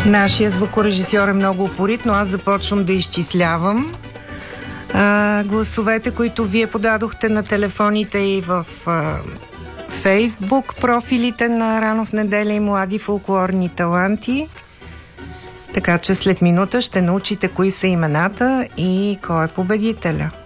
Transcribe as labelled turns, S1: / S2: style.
S1: Нашия звукорежисьор е много упорит, но аз започвам да изчислявам гласовете, които вие подадохте на телефоните и в Фейсбук профилите на Рано в неделя и Млади фолклорни таланти. Така че след минута ще научите кои са имената и кой е победителя.